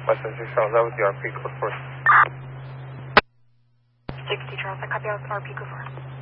Western 6 Charles, that was the RP code 4. 60 Charles, I copy out RP code 4.